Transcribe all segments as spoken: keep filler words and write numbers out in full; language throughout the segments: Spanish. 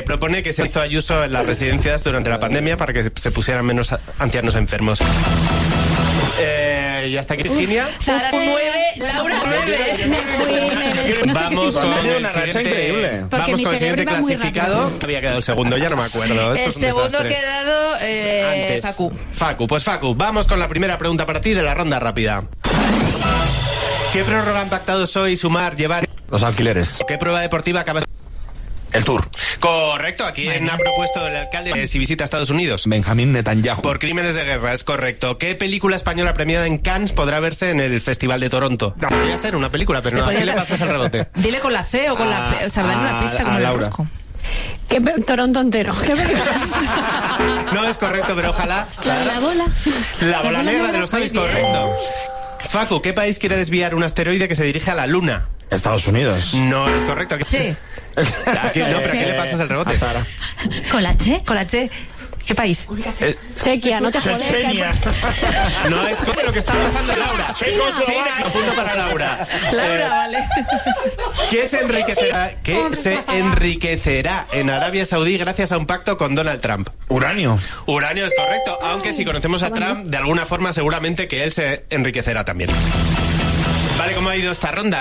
propone que se hizo Ayuso en las residencias durante la pandemia para que se pusieran menos ancianos enfermos. Eh, y hasta aquí, Virginia. Zara nueve, Laura nueve. Vamos con el siguiente, vamos con el siguiente clasificado. Había quedado el segundo, ya no me acuerdo. Esto El es un segundo ha desastre. quedado eh, Antes. Facu. Facu, pues Facu, vamos con la primera pregunta para ti de la ronda rápida. ¿Qué prórroga han pactado hoy sumar, llevar? Los alquileres. ¿Qué prueba deportiva acabas? El Tour. Correcto, ¿a quién ha propuesto el alcalde eh, si visita Estados Unidos? Benjamín Netanyahu. Por crímenes de guerra, es correcto. ¿Qué película española premiada en Cannes podrá verse en el Festival de Toronto? Podría ser una película, pero no, ¿a quién le pasas el rebote? Dile con la C o con la P, o sea, dale una pista como el Rosco. ¿Qué pe- Toronto entero? ¿Qué No es correcto, pero ojalá. La, la bola. La bola negra de los Javis, Muy bien. correcto. Facu, ¿qué país quiere desviar un asteroide que se dirige a la Luna? Estados Unidos. No es correcto. Sí. ¿A quién- no, pero ¿a quién le pasas el rebote? ¿Con la Che? Con la Che. ¿Qué país? Eh, Chequia, no te jodes. Chechenia. No es correcto lo que está pasando, Laura. China, punto para Laura. Laura, Eh, vale. ¿Qué se enriquecerá, qué se enriquecerá en Arabia Saudí gracias a un pacto con Donald Trump? Uranio. Uranio es correcto, aunque si conocemos a Trump, de alguna forma seguramente que él se enriquecerá también. Vale, ¿cómo ha ido esta ronda?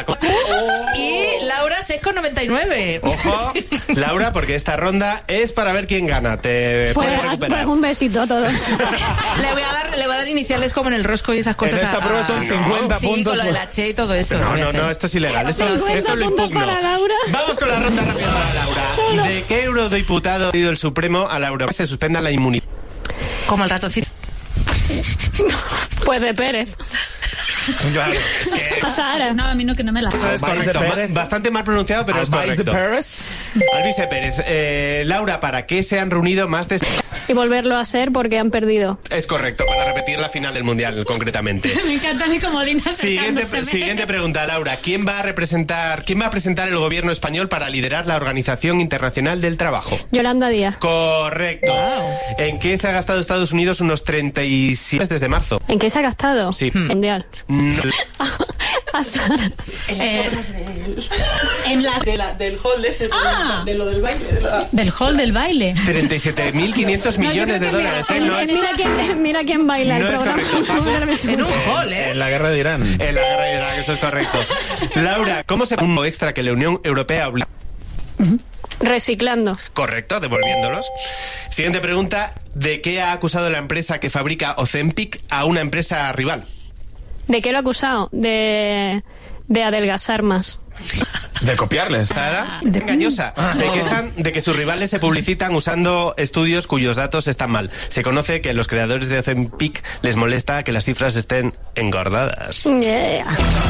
Y Laura seis con noventa y nueve. Ojo, Laura, porque esta ronda es para ver quién gana. Te Pues, puedes pues recuperar. un besito a todos. Le voy a dar, le voy a dar iniciales como en el Rosco y esas cosas. En esta a- prueba son a- cincuenta sí, puntos. con lo de la Che y todo eso. No, voy a no, hacer. no, esto es ilegal. Esto, cincuenta esto lo puntos impugno. para Laura. Vamos con la ronda rápida para Laura. ¿De qué eurodiputado ha pedido el Supremo a Laura que se suspenda la inmunidad? Como el ratoncito. Pues de Pérez. Claro. Es que A Sara. No, a mí no, que no me la eso es Albaise correcto. Pérez. Ma- Bastante mal pronunciado, pero es Albaise correcto. Pérez. Alvise Pérez. Eh, Laura, ¿para qué se han reunido más de... Y volverlo a hacer porque han perdido. Es correcto, para repetir la final del Mundial, concretamente. Me encanta mi comodina. Siguiente, siguiente pregunta, Laura. ¿Quién va a representar, quién va a presentar el gobierno español para liderar la Organización Internacional del Trabajo? Yolanda Díaz. Correcto. ¿En qué se ha gastado Estados Unidos unos treinta y siete desde marzo? ¿En qué se ha gastado? Sí. Mundial. No. A Sara. En las... De la, del hall de ese, Ah. de lo del baile. De la... Del hall del baile. treinta y siete mil quinientos millones de dólares, ¿eh? No es, Mira quién, mira quién baila No el es programa. correcto, Facu. En un hall, ¿eh? En la guerra de Irán. en la guerra de Irak, eso es correcto. Laura, ¿cómo se un extra que la Unión Europea obliga? Reciclando. Correcto, devolviéndolos. Siguiente pregunta. ¿De qué ha acusado la empresa que fabrica Ozempic a una empresa rival? ¿De qué lo ha acusado? De, de adelgazar más. De copiarles. Sara, engañosa. Se quejan de que sus rivales se publicitan usando estudios cuyos datos están mal. Se conoce que a los creadores de Ozempic les molesta que las cifras estén engordadas. Yeah.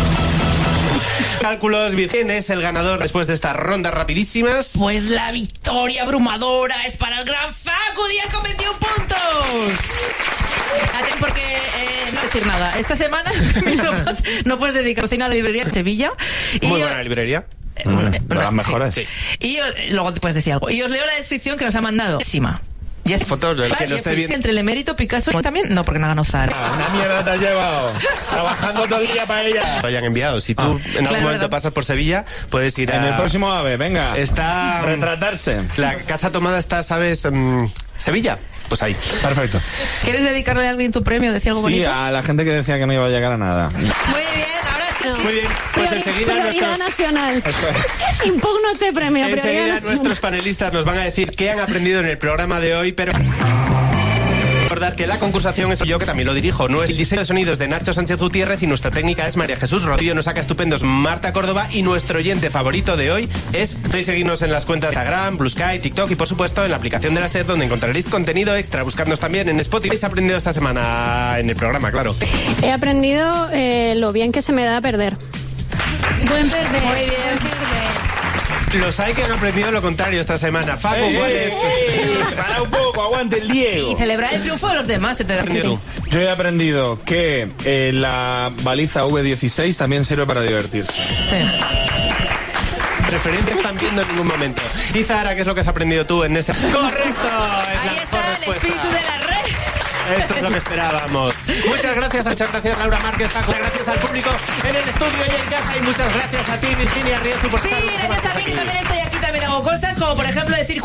Cálculos, Virgen es el ganador después de estas rondas rapidísimas. Pues la victoria abrumadora es para el gran Facu Díaz con veintiún puntos. Aten- Porque, eh, no decir nada, esta semana no, puedes- no puedes dedicar cocina a la librería de Sevilla. Y Muy yo- buena librería. eh, Mm, una- de las mejores. sí. Y yo- luego te puedes decir algo. Y os leo la descripción que nos ha mandado. Sima. Jeff- Fotos del que no esté Jeffries, bien. entre el emérito, Picasso también. No, porque no ganó Zara. Ah, una mierda te has llevado. Trabajando todo el día para ella. Lo hayan enviado. Si tú Ah. en algún Claro, momento verdad. pasas por Sevilla, puedes ir a... En el próximo AVE, venga. Está... Retratarse. La casa tomada está, ¿sabes? Mm, Sevilla. Pues ahí. Perfecto. ¿Quieres dedicarle a alguien tu premio? ¿Decir algo Sí, bonito? a la gente que decía que no iba a llegar a nada. Muy bien, ahora sí. sí. Muy bien. Pues enseguida Prioridad nuestros... nacional. Impugno este premio. Prioridad Enseguida nacional. nuestros panelistas nos van a decir qué han aprendido en el programa de hoy, pero... Recordad que la concursación es yo que también lo dirijo. No es el diseño de sonidos de Nacho Sánchez Gutiérrez y nuestra técnica es María Jesús Rodillo. Nos saca estupendos Marta Córdoba y nuestro oyente favorito de hoy es... Podéis seguirnos en las cuentas de Instagram, Blue Sky, TikTok y por supuesto en la aplicación de la SER donde encontraréis contenido extra. Buscadnos también en Spotify. ¿Qué habéis aprendido esta semana en el programa? Claro. He aprendido eh, lo bien que se me da perder. Buen perder. Muy bien. Buen perder. Los hay que han aprendido lo contrario esta semana. Facu, ¿cuál es? Para un poco, aguante el Diego. Y celebrar el triunfo de los demás. Se te da. Tú. Yo he aprendido que eh, la baliza V dieciséis también sirve para divertirse. Sí. Referentes están viendo en ningún momento. Y Zara, ¿qué es lo que has aprendido tú en este? ¡Correcto! Es la Ahí mejor está el respuesta. espíritu de la red. Esto es lo que esperábamos. Muchas gracias, muchas gracias Laura Márquez, Facu, gracias al público en el estudio y en casa y muchas gracias a ti, Virginia Riezu, por Sí, estar una semana gracias a mí más que aquí. también estoy aquí, también hago cosas, como por ejemplo decir